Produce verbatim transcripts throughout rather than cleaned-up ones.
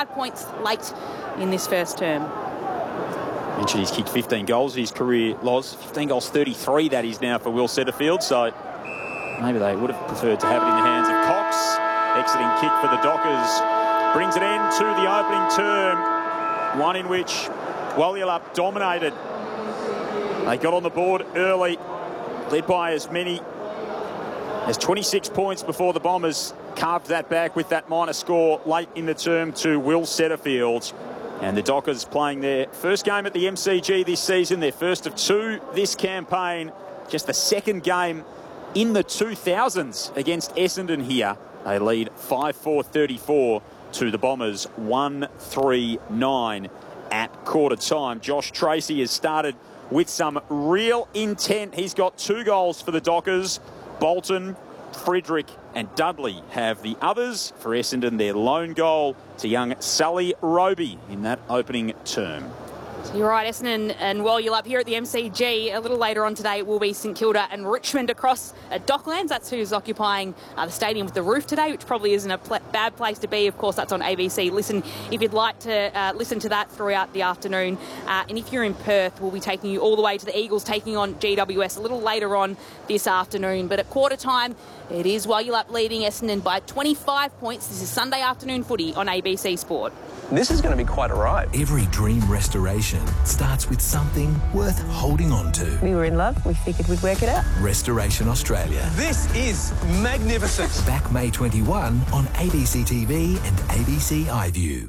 twenty-five points late in this first term. Mentioned he's kicked fifteen goals in his career, Loz. fifteen goals, thirty-three that is now for Will Setterfield. So maybe they would have preferred to have it in the hands of Cox. Exiting kick for the Dockers brings an end to the opening term, one in which Walyulup dominated. They got on the board early, led by as many as twenty-six points before the Bombers carved that back with that minor score late in the term to Will Setterfield. And the Dockers playing their first game at the M C G this season, their first of two this campaign, just the second game in the two thousands against Essendon here. They lead five four thirty-four to the Bombers one three nine at quarter time. Josh Tracy has started with some real intent. He's got two goals for the Dockers. Bolton, Frederick and Dudley have the others. For Essendon, their lone goal to young Sully Roby in that opening term. So you're right, Essendon and Walyulup here at the M C G. A little later on today, it will be St Kilda and Richmond across at Docklands. That's who's occupying uh, the stadium with the roof today, which probably isn't a pl bad place to be. Of course, that's on A B C. Listen, if you'd like to uh, listen to that throughout the afternoon. Uh, and if you're in Perth, we'll be taking you all the way to the Eagles, taking on G W S a little later on this afternoon. But at quarter time, it is Walyulup leading Essendon by twenty-five points. This is Sunday afternoon footy on A B C Sport. This is going to be quite a ride. Every dream restoration starts with something worth holding on to. We were in love. We figured we'd work it out. Restoration Australia. This is magnificent. Back May twenty-first on A B C T V and A B C iView.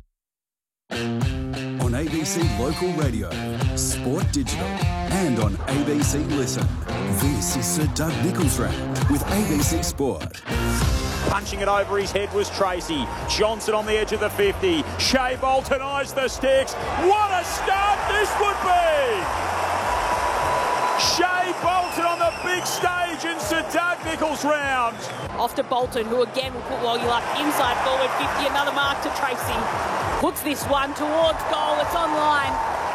On A B C Local Radio, Sport Digital, and on A B C Listen. This is Sir Doug Nicholls Round with A B C Sport. Punching it over his head was Tracy. Johnson on the edge of the fifty. Shea Bolton eyes the sticks. What a start this would be! Shea Bolton on the big stage in Sir Doug Nicholls Round. Off to Bolton, who again will put Walyulup inside forward fifty. Another mark to Tracy. Puts this one towards goal. It's online.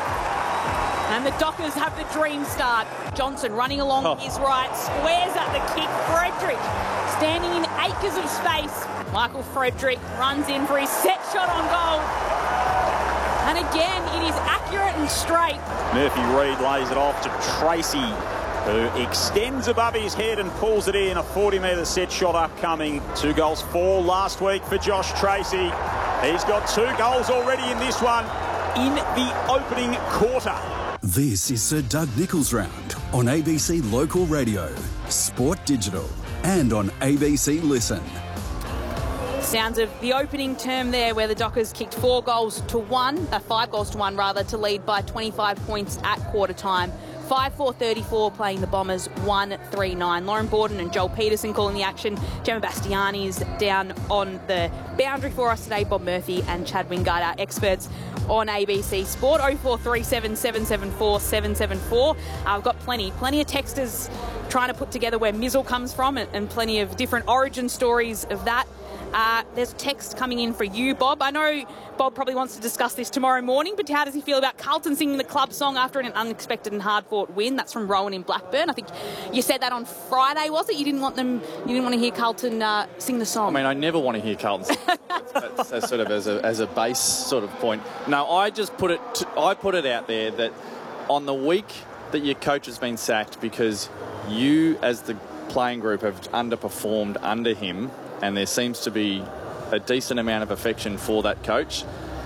And the Dockers have the dream start. Johnson running along oh. his right, squares at the kick. Frederick standing in acres of space. Michael Frederick runs in for his set shot on goal. And again, it is accurate and straight. Murphy Reid lays it off to Tracy, who extends above his head and pulls it in. A forty metre set shot upcoming. Two goals, four last week for Josh Tracy. He's got two goals already in this one in the opening quarter. This is Sir Doug Nicholls Round on A B C Local Radio, Sport Digital, and on A B C Listen. Sounds of the opening term there, where the Dockers kicked four goals to one, uh, five goals to one rather, to lead by twenty-five points at quarter time. five four thirty-four playing the Bombers one three nine. Lauren Borden and Joel Peterson calling the action. Gemma Bastiani is down on the boundary for us today. Bob Murphy and Chad Wingard, our experts on A B C Sport. oh four three seven, seven seven four, seven seven four. Uh, I've got plenty, plenty of texters trying to put together where Mizzle comes from, and, and plenty of different origin stories of that. Uh, there's text coming in for you, Bob. I know Bob probably wants to discuss this tomorrow morning, but how does he feel about Carlton singing the club song after an unexpected and hard-fought win? That's from Rowan in Blackburn. I think you said that on Friday, was it? You didn't want them. You didn't want to hear Carlton uh, sing the song. I mean, I never want to hear Carlton sing. that's, that's sort of as a as a base sort of point. No, I just put it. To, I put it out there that on the week that your coach has been sacked because you, as the playing group, have underperformed under him, and there seems to be a decent amount of affection for that coach.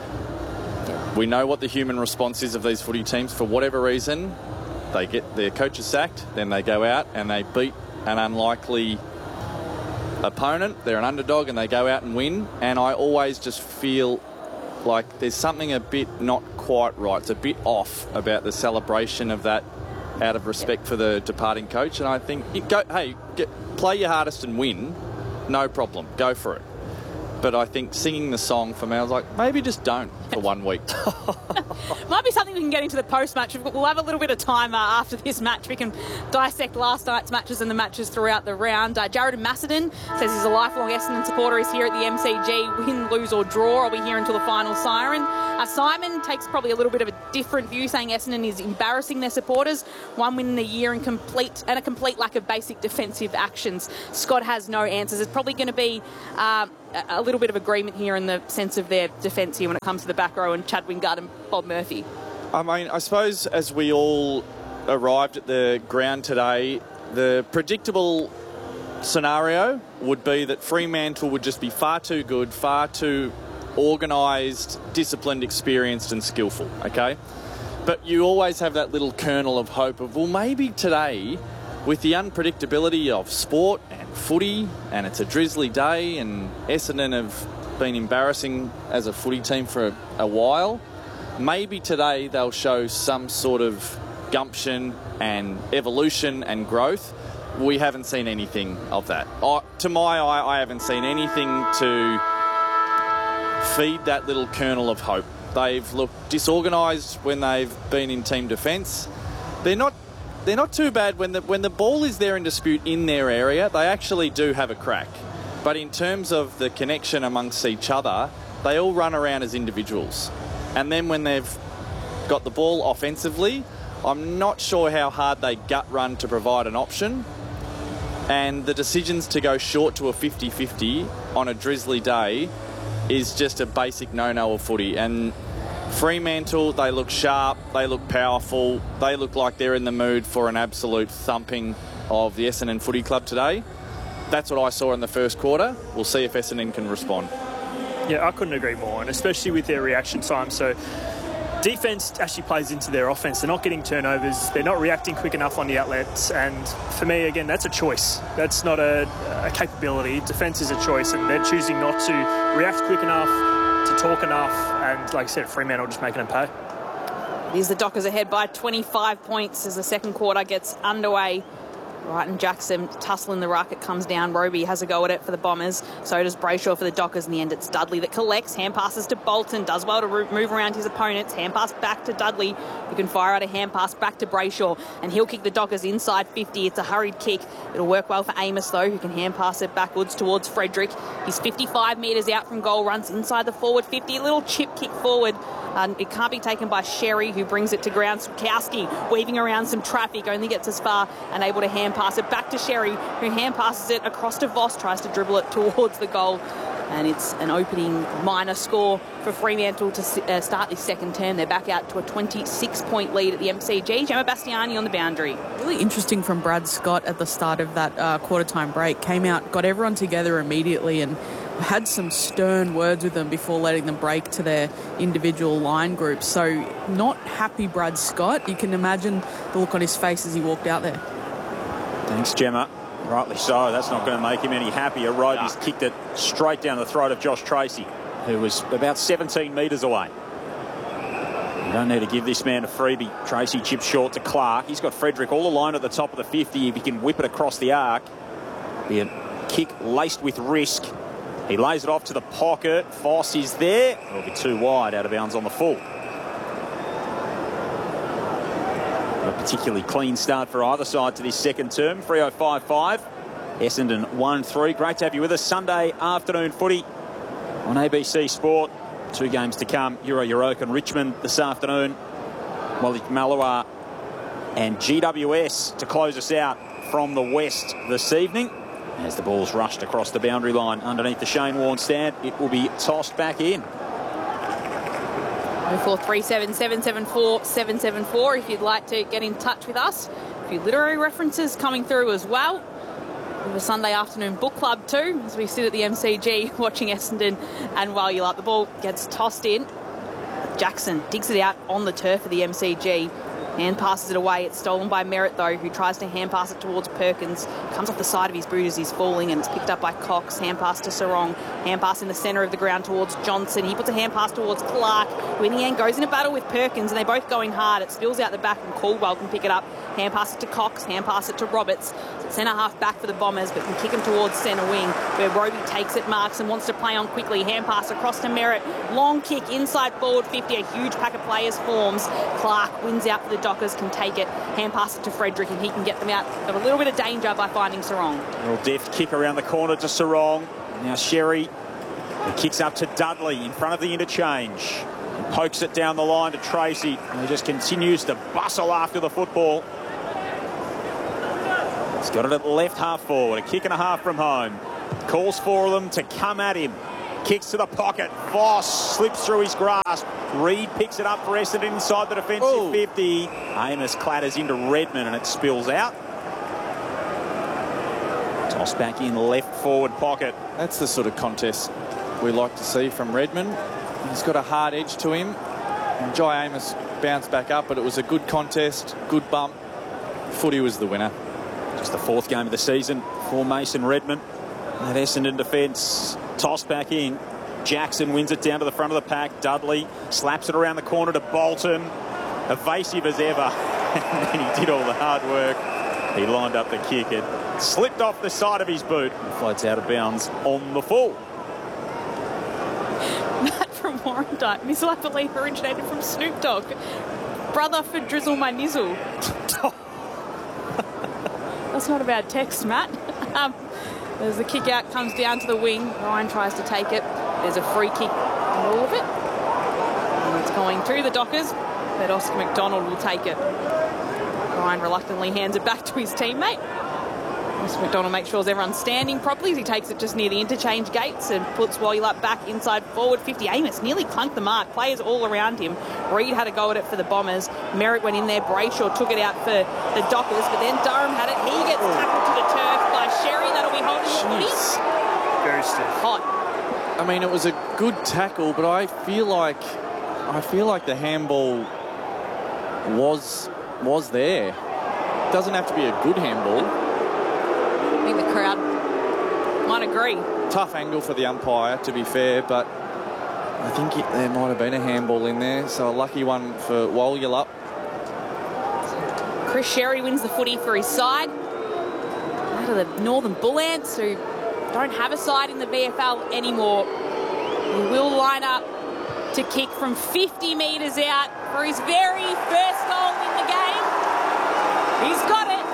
We know what the human response is of these footy teams. For whatever reason, they get their coaches sacked, then they go out and they beat an unlikely opponent. They're an underdog and they go out and win. And I always just feel like there's something a bit not quite right. It's a bit off about the celebration of that out of respect for the departing coach. And I think, you go, hey, get, play your hardest and win. No problem. Go for it. But I think singing the song for me, I was like, maybe just don't for one week. Might be something we can get into the post-match. We'll have a little bit of time uh, after this match. We can dissect last night's matches and the matches throughout the round. Uh, Jared Macedon says he's a lifelong Essendon supporter. He's here at the M C G. Win, lose or draw, I'll be here until the final siren. Uh, Simon takes probably a little bit of a different view, saying Essendon is embarrassing their supporters. One win in the year and complete and a complete lack of basic defensive actions. Scott has no answers. It's probably going to be... Uh, a little bit of agreement here in the sense of their defence here when it comes to the back row and Chad Wingard and Bob Murphy? I mean, I suppose as we all arrived at the ground today, the predictable scenario would be that Fremantle would just be far too good, far too organised, disciplined, experienced and skillful, okay? But you always have that little kernel of hope of, well, maybe today, with the unpredictability of sport and footy, and it's a drizzly day, and Essendon have been embarrassing as a footy team for a, a while, maybe today they'll show some sort of gumption and evolution and growth. We haven't seen anything of that. I, to my eye, I haven't seen anything to feed that little kernel of hope. They've looked disorganised when they've been in team defence. They're not they're not too bad when the when the ball is there in dispute in their area. They actually do have a crack. But in terms of the connection amongst each other, they all run around as individuals. And then when they've got the ball offensively, I'm not sure how hard they gut run to provide an option. And the decisions to go short to a fifty fifty on a drizzly day is just a basic no-no of footy. And Fremantle, they look sharp, they look powerful, they look like they're in the mood for an absolute thumping of the Essendon Footy Club today. That's what I saw in the first quarter. We'll see if Essendon can respond. Yeah, I couldn't agree more, and especially with their reaction time. So defence actually plays into their offence. They're not getting turnovers. They're not reacting quick enough on the outlets. And for me, again, that's a choice. That's not a, a capability. Defence is a choice, and they're choosing not to react quick enough, to talk enough. And like I said, Fremantle just making them pay. It is the Dockers ahead by twenty-five points as the second quarter gets underway. Right, and Jackson tussling the ruck. It comes down. Roby has a go at it for the Bombers. So does Brayshaw for the Dockers. In the end, it's Dudley that collects. Hand passes to Bolton. Does well to move around his opponents. Hand pass back to Dudley, who can fire out a hand pass back to Brayshaw. And he'll kick the Dockers inside fifty. It's a hurried kick. It'll work well for Amos, though, who can hand pass it backwards towards Frederick. He's fifty-five metres out from goal. Runs inside the forward fifty. A little chip kick forward. Um, it can't be taken by Sherry, who brings it to ground. Sukowski weaving around some traffic, only gets as far and able to hand pass it back to Sherry, who hand passes it across to Voss, tries to dribble it towards the goal. And it's an opening minor score for Fremantle to uh, start this second term. They're back out to a twenty-six point lead at the M C G. Gemma Bastiani on the boundary. Really interesting from Brad Scott at the start of that uh, quarter-time break. Came out, got everyone together immediately and had some stern words with them before letting them break to their individual line groups. So not happy Brad Scott. You can imagine the look on his face as he walked out there. Thanks, Gemma. Rightly so. That's not going to make him any happier. Roby's kicked it straight down the throat of Josh Tracy, who was about seventeen metres away. You don't need to give this man a freebie. Tracy chips short to Clark. He's got Frederick all alone at the top of the fifty. If he can whip it across the arc, be a kick laced with risk. He lays it off to the pocket. Voss is there. It'll be too wide, out of bounds on the full. A particularly clean start for either side to this second term. Freo five five. Essendon one three. Great to have you with us. Sunday afternoon footy on A B C Sport. Two games to come. Euro Euroke and Richmond this afternoon. Wally Malawa and G W S to close us out from the west this evening. As the ball's rushed across the boundary line underneath the Shane Warne stand, it will be tossed back in. oh four three seven, seven seven four, seven seven four if you'd like to get in touch with us. A few literary references coming through as well. We have a Sunday afternoon book club too, as we sit at the M C G watching Essendon. And while you like, the ball gets tossed in. Jackson digs it out on the turf of the M C G. Hand passes it away. It's stolen by Merritt, though, who tries to hand pass it towards Perkins. Comes off the side of his boot as he's falling, and it's picked up by Cox. Hand pass to Sarong. Hand pass in the centre of the ground towards Johnson. He puts a hand pass towards Clark, who in the end goes in a battle with Perkins, and they're both going hard. It spills out the back, and Caldwell can pick it up. Hand pass it to Cox. Hand pass it to Roberts. Centre half back for the Bombers, but can kick him towards centre wing, where Roby takes it, marks, and wants to play on quickly. Hand pass across to Merritt. Long kick inside forward fifty. A huge pack of players forms. Clark wins out for the Dockers, can take it. Hand pass it to Frederick, and he can get them out of a little bit of danger by finding Sarong. A little deft kick around the corner to Sarong. Now Sherry. He kicks up to Dudley in front of the interchange. Pokes it down the line to Tracy. And he just continues to bustle after the football. He's got it at left half forward. A kick and a half from home. calls for them to come at him. Kicks to the pocket. Voss slips through his grasp. Reed picks it up for Essendon inside the defensive Ooh. fifty. Amos clatters into Redmond and it spills out. Toss back in left forward pocket. That's the sort of contest we like to see from Redmond. He's got a hard edge to him. And Jai Amos bounced back up, but it was a good contest, good bump. Footy was the winner. Just the fourth game of the season for Mason Redmond. That Essendon defence tossed back in. Jackson wins it down to the front of the pack. Dudley slaps it around the corner to Bolton. Evasive as ever. And then he did all the hard work. He lined up the kick. It slipped off the side of his boot and floats out of bounds on the full. Matt from Warrandyte. Missile, I believe, originated from Snoop Dogg. Brother for Drizzle my nizzle. That's not a bad text, Matt. Um, there's a kick out, comes down to the wing. Ryan tries to take it. There's a free kick on all of it. And it's going through the Dockers, but Oscar McDonald will take it. Ryan reluctantly hands it back to his teammate. Oscar McDonald makes sure everyone's standing properly as he takes it just near the interchange gates and puts Walyup back inside forward fifty. Amos nearly clunked the mark. Players all around him. Reed had a go at it for the Bombers. Merritt went in there. Brayshaw took it out for the Dockers, but then Durham had it. He gets tackled to the turf by Sherry. That'll be holding the footy. Very stiff. Hot. I mean, it was a good tackle, but I feel like I feel like the handball was was there. Doesn't have to be a good handball. I think the crowd might agree. Tough angle for the umpire, to be fair, but I think it, there might have been a handball in there, so a lucky one for Walyup. Chris Sherry wins the footy for his side. Out of the Northern Bull Ants, who don't have a side in the V F L anymore. He will line up to kick from fifty metres out for his very first goal in the game. He's got it.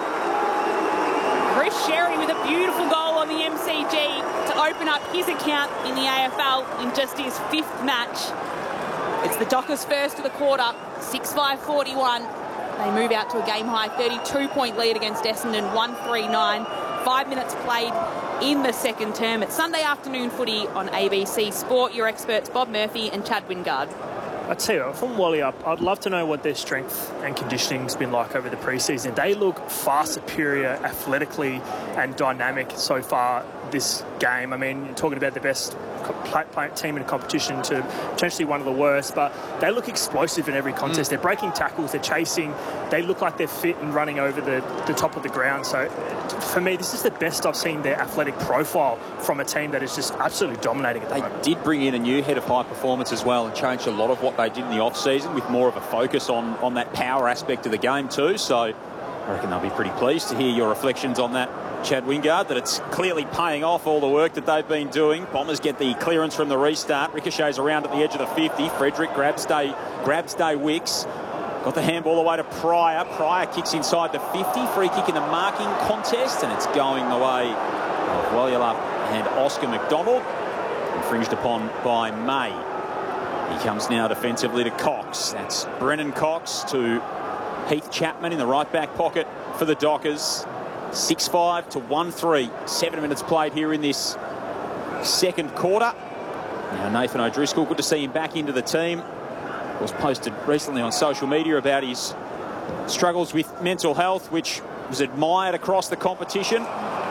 Chris Sherry with a beautiful goal on the M C G to open up his account in the A F L in just his fifth match. It's the Dockers' first of the quarter, six five forty-one. They move out to a game-high thirty-two point lead against Essendon, one three nine. Five minutes played in the second term. It's Sunday afternoon footy on A B C Sport. Your experts, Bob Murphy and Chad Wingard. I tell you, from Walyup, I'd love to know what their strength and conditioning's been like over the preseason. They look far superior athletically and dynamic so far this game. I mean, you're talking about the best team in the competition to potentially one of the worst, but they look explosive in every contest. Mm. They're breaking tackles, they're chasing, they look like they're fit and running over the, the top of the ground. So for me, this is the best I've seen their athletic profile from a team that is just absolutely dominating at the They moment. did bring in a new head of high performance as well and changed a lot of what they did in the off-season with more of a focus on, on that power aspect of the game too. So I reckon they'll be pretty pleased to hear your reflections on that, Chad Wingard, that it's clearly paying off all the work that they've been doing. Bombers get the clearance from the restart. Ricochets around at the edge of the fifty. Frederick grabs Day, grabs Day Wicks. Got the handball away to Pryor. Pryor kicks inside the fifty. Free kick in the marking contest, and it's going the way of Walyup and Oscar McDonald. Infringed upon by May. He comes now defensively to Cox. That's Brennan Cox to Heath Chapman in the right back pocket for the Dockers. six five to one three. Seven minutes played here in this second quarter. Now Nathan O'Driscoll, good to see him back into the team. Was posted recently on social media about his struggles with mental health, which was admired across the competition.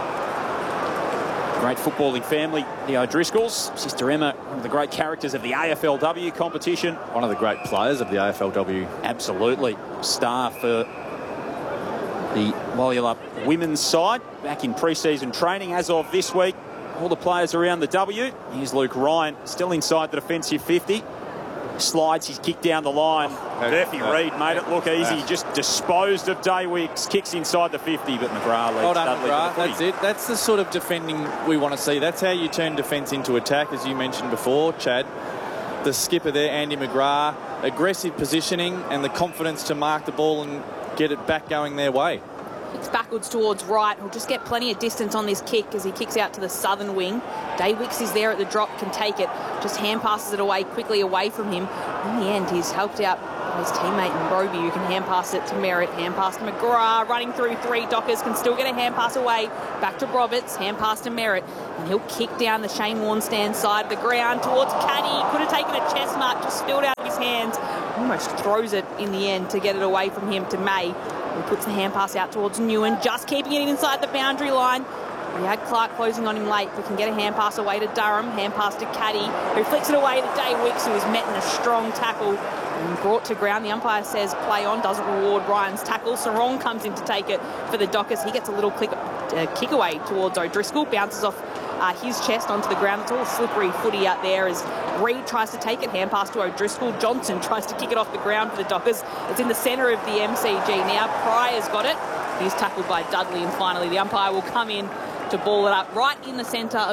Great footballing family, the O'Driscolls. Sister Emma, one of the great characters of the A F L W competition. One of the great players of the A F L W. Absolutely. Star for the Walyup women's side. Back in pre-season training as of this week. All the players around the W. Here's Luke Ryan, still inside the defensive fifty. Slides his kick down the line. Oh, Murphy oh, Reid made it look easy. oh. Just disposed of Daywicks. Kicks inside the fifty, but McGrath leads Well done, Dudley McGrath. to the That's footy. it. That's the sort of defending we want to see. That's how you turn defence into attack, as you mentioned before, Chad. The skipper there, Andy McGrath, aggressive positioning and the confidence to mark the ball and get it back going their way. Kicks backwards towards right. He'll just get plenty of distance on this kick as he kicks out to the southern wing. Daywicks is there at the drop, can take it. Just hand passes it away quickly away from him. In the end, he's helped out by his teammate Roby, who can hand pass it to Merritt, hand pass to McGrath, running through three. Dockers can still get a hand pass away. Back to Roberts, hand pass to Merritt, and he'll kick down the Shane Warne stand side of the ground towards Caddy. Could have taken a chest mark, just spilled out of his hands. Almost throws it in the end to get it away from him to May. He puts the hand pass out towards Newen, just keeping it inside the boundary line. We had Clark closing on him late. We can get a hand pass away to Durham, hand pass to Caddy, who flicks it away to Day Wicks, who was met in a strong tackle and brought to ground. The umpire says play on, doesn't reward Ryan's tackle. Sarong comes in to take it for the Dockers. He gets a little click, uh, kick away towards O'Driscoll, bounces off uh, his chest onto the ground. It's all slippery footy out there as Reid tries to take it, hand pass to O'Driscoll. Johnson tries to kick it off the ground for the Dockers. It's in the centre of the M C G now. Pryor's got it. He's tackled by Dudley, and finally the umpire will come in to ball it up right in the centre of